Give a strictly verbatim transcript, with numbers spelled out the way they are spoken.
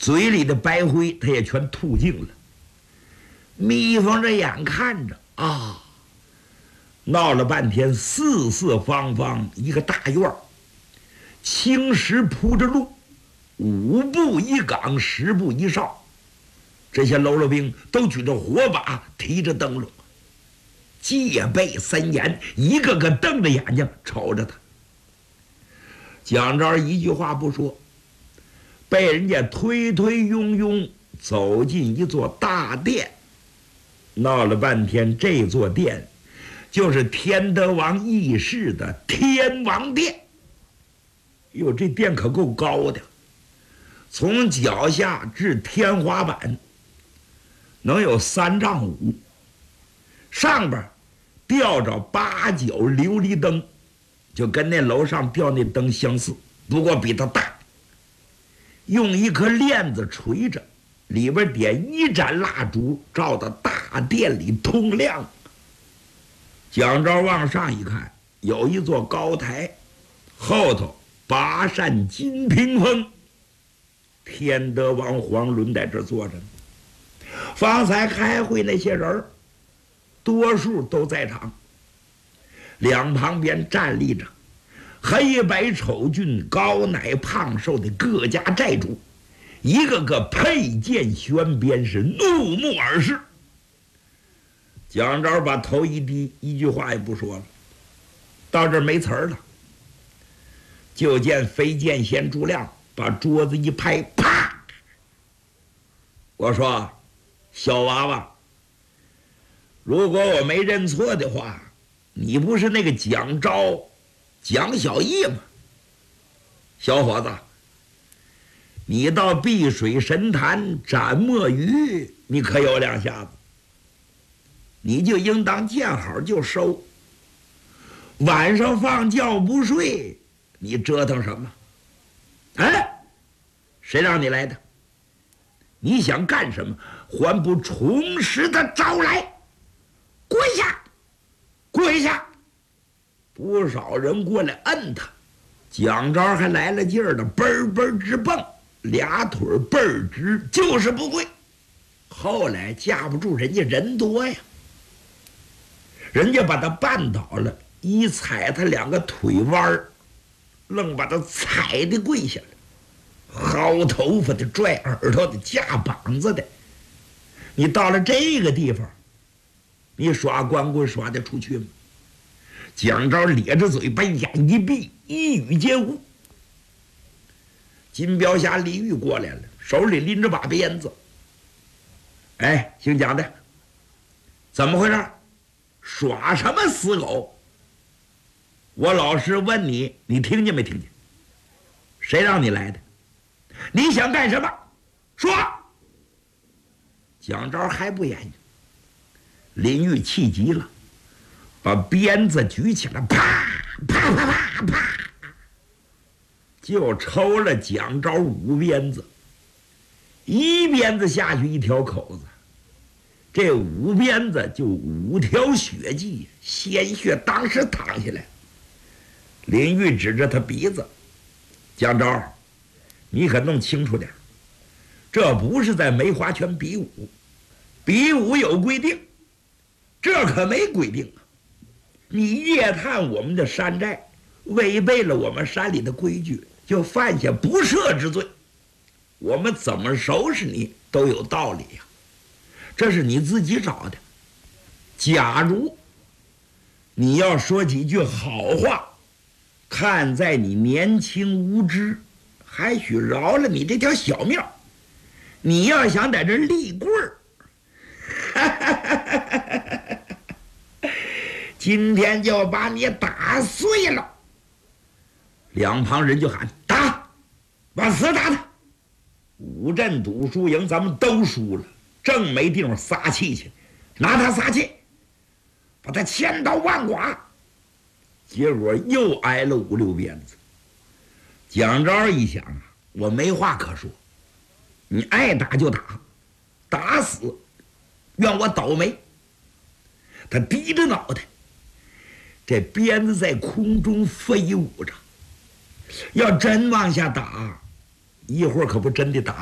嘴里的白灰他也全吐净了，眯缝着眼看着啊，闹了半天四四方方一个大院儿，青石铺着路，五步一岗，十步一哨。这些喽啰兵都举着火把，提着灯笼，戒备森严，一个个瞪着眼睛瞅着他。蒋昭一句话不说，被人家推推拥拥走进一座大殿。闹了半天，这座殿就是天德王议事的天王殿。哟，这殿可够高的，从脚下至天花板能有三丈五，上边吊着八九琉璃灯，就跟那楼上吊那灯相似，不过比它大。用一颗链子垂着，里边点一盏蜡烛，照到大殿里通亮。蒋昭往上一看，有一座高台，后头八扇金屏风，天德王黄伦在这坐着呢。方才开会那些人多数都在场，两旁边站立着黑白丑俊、高矮胖瘦的各家寨主，一个个佩剑悬鞭，是怒目而视。蒋昭把头一低，一句话也不说了，到这儿没词儿了。就见飞剑仙朱亮把桌子一拍，啪！我说，小娃娃，如果我没认错的话，你不是那个蒋昭、蒋小义吗？小伙子，你到碧水神坛斩墨鱼，你可有两下子，你就应当见好就收。晚上放觉不睡，你折腾什么？哎，谁让你来的？你想干什么？还不重拾他招来！跪下，跪下！不少人过来摁他，蒋昭还来了劲儿的，嘣儿嘣儿直蹦，俩腿倍儿直，就是不跪。后来架不住人家人多呀，人家把他绊倒了，一踩他两个腿弯儿，愣把他踩的跪下了，薅头发的、拽耳朵的、架膀子的。你到了这个地方，你耍光棍耍得出去吗？蒋昭咧着嘴，把眼一闭，一语皆无。金标侠李煜过来了，手里拎着把鞭子。哎，姓蒋的，怎么回事？耍什么死狗？我老实问你，你听见没听见？谁让你来的？你想干什么？说！蒋昭还不言语。林玉气急了，把鞭子举起来，啪啪啪啪啪，就抽了蒋昭五鞭子。一鞭子下去一条口子，这五鞭子就五条血迹，鲜血当时淌下来。林玉指着他鼻子：“蒋昭，你可弄清楚点，这不是在梅花圈比武，比武有规定，这可没规定啊！你夜探我们的山寨，违背了我们山里的规矩，就犯下不赦之罪。我们怎么收拾你都有道理呀、啊，这是你自己找的。假如你要说几句好话，看在你年轻无知，还许饶了你这条小命。你要想在这立棍儿，今天就把你打碎了。两旁人就喊打，往死打他！五阵赌输赢，咱们都输了，正没地方撒气去，拿他撒气，把他千刀万剐。结果又挨了五六鞭子。蒋昭一想啊，我没话可说，你爱打就打，打死愿我倒霉。他低着脑袋，这鞭子在空中飞舞着，要真往下打，一会儿可不真的打